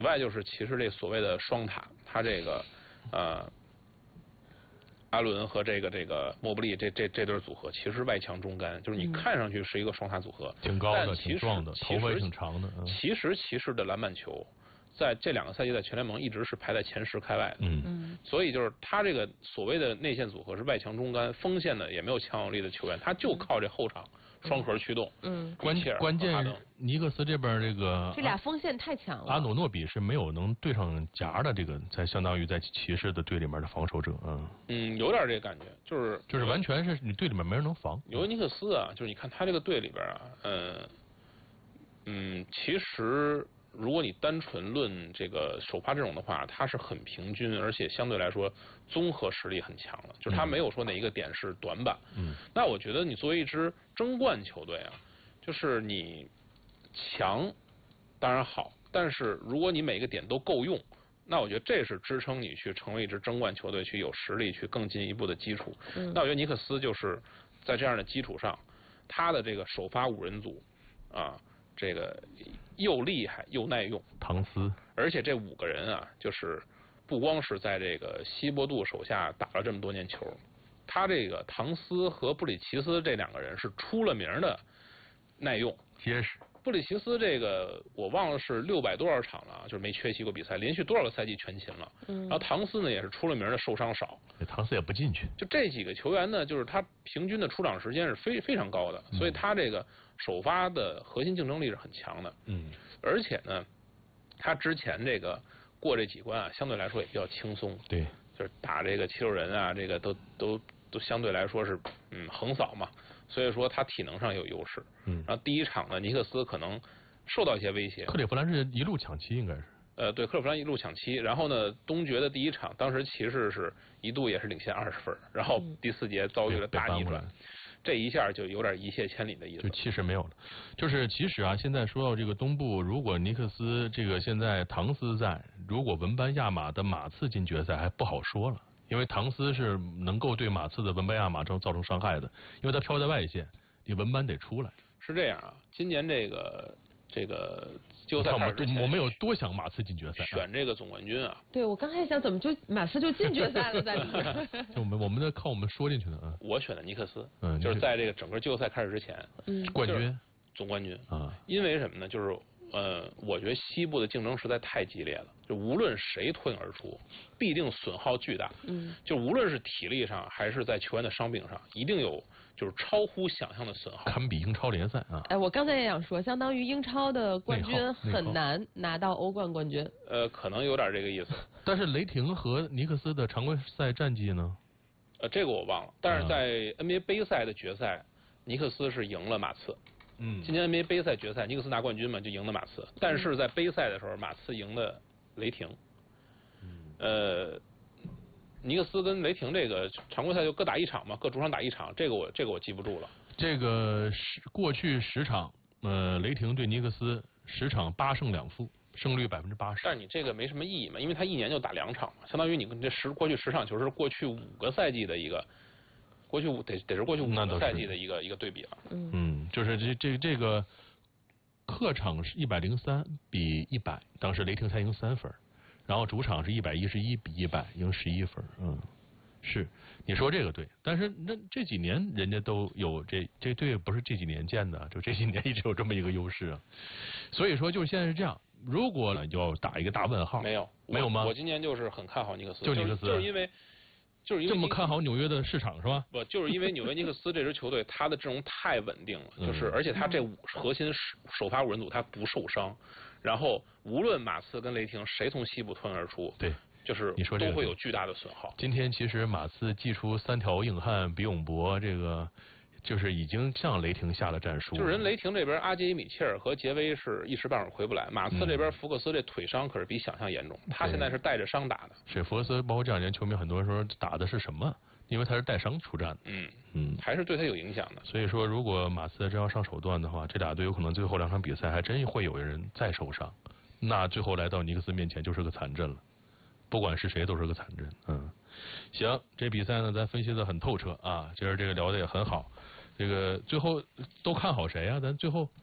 此外就是其实这所谓的双塔，它这个阿伦和这个莫布利这对组合其实外强中干，就是你看上去是一个双塔组合， 挺高的，挺壮的，头发也挺长的。 其实骑士的篮板球在这2个赛季在全联盟一直是排在前10开外的。所以就是他这个所谓的内线组合是外强中干，锋线呢也没有强有力的球员，他就靠这后场双核驱动。 关键尼克斯这边这俩锋线太强了。 阿努诺比是没有能对上夹的这个，才相当于在骑士的队里面的防守者。 有点这个感觉，就是完全是你队里面没人能防。 纽约尼克斯啊，就是你看他这个队里边啊，其实如果你单纯论这个首发阵容的话，他是很平均，而且相对来说综合实力很强的，就是他没有说哪一个点是短板。那我觉得你作为一支争冠球队啊，就是你强当然好，但是如果你每个点都够用，那我觉得这是支撑你去成为一支争冠球队，去有实力去更进一步的基础。那我觉得尼克斯就是在这样的基础上，他的这个首发5人组啊，这个又厉害又耐用， 唐斯， 而且这5个人啊，就是不光是在这个希伯杜手下打了这么多年球，他这个唐斯和布里奇斯这2个人是出了名的耐用结实。 布里奇斯这个我忘了是600多少场了，就是没缺席过比赛，连续多少个赛季全勤了。然后唐斯呢也是出了名的受伤少， 唐斯也不进去。 就这几个球员呢，就是他平均的出场时间是非常高的，所以他这个首发的核心竞争力是很强的。而且呢，他之前这个过这几关啊，相对来说也比较轻松。 对， 就是打这个76人啊，这个都相对来说是横扫嘛，所以说他体能上有优势。然后第一场呢，尼克斯可能受到一些威胁。 克利夫兰是一路抢七，应该是。 对，克利夫兰一路抢七，然后呢，东决的第一场，当时骑士是一度也是领先20分，然后第4节遭遇了大逆转。这一下就有点一泻千里的意思， 就气势没有了。就是其实啊，现在说到这个东部，如果尼克斯这个现在唐斯在，如果文班亚马的马刺进决赛还不好说了，因为唐斯是能够对马刺的文班亚马造成伤害的，因为他飘在外线，你文班得出来。 是这样啊，今年这个季后赛开始之前， 我们有多想马刺进决赛， 选这个总冠军啊。 对，我刚才想怎么就马刺就进决赛了，在里面。 就我们的靠我们说进去的啊。 我选的尼克斯，就是在这个整个季后赛开始之前， 冠军， 总冠军啊。 因为什么呢？就是我觉得西部的竞争实在太激烈了，就无论谁脱颖而出，必定损耗巨大。就无论是体力上还是在球员的伤病上，一定有就是超乎想象的损耗， 堪比英超联赛啊！ 哎，我刚才也想说，相当于英超的冠军很难拿到欧冠冠军。 可能有点这个意思。 但是雷霆和尼克斯的常规赛战绩呢？ 这个我忘了。但是在 NBA 杯赛的决赛，尼克斯是赢了马刺。今年 NBA 杯赛决赛，尼克斯拿冠军嘛，就赢了马刺。但是在杯赛的时候，马刺赢的雷霆。尼克斯跟雷霆这个常规赛就各打1场嘛，各主场打1场，这个我记不住了。 这个过去10场，雷霆对尼克斯10场8胜2负，胜率80%。 但是你这个没什么意义嘛，因为他一年就打2场嘛，相当于你过去10场球是过去5个赛季的一个。得是过去5个赛季的一个对比了。 就是这个客场是103比100，当时雷霆才赢3分，然后主场是111比100，赢11分。是你说这个对，但是那这几年人家都有这队不是这几年建的，就这几年一直有这么一个优势啊。所以说就现在是这样，如果呢就要打一个大问号。 没有吗？我今年就是很看好尼克斯， 就尼克斯， 就是因为这么看好纽约的市场是吧？ 不，就是因为纽约尼克斯这支球队，他的阵容太稳定了，就是而且他这核心首发5人组他不受伤，然后无论马刺跟雷霆谁从西部脱颖而出， 对， 就是你说都会有巨大的损耗。 今天其实马刺祭出3条硬汉，比永博这个。就是已经向雷霆下了战书， 就是人雷霆这边阿杰伊米切尔和杰威是一时半会儿回不来，马刺这边福克斯这腿伤可是比想象严重，他现在是带着伤打的。 是福克斯，包括这2年球迷很多人说打的是什么？因为他是带伤出战的， 还是对他有影响的。 所以说，如果马刺真要上手段的话，这俩队有可能最后2场比赛还真会有人再受伤，那最后来到尼克斯面前就是个残阵了。不管是谁都是个残阵。行，这比赛呢咱分析的很透彻啊，今儿这个聊的也很好。这个最后都看好谁啊？咱最后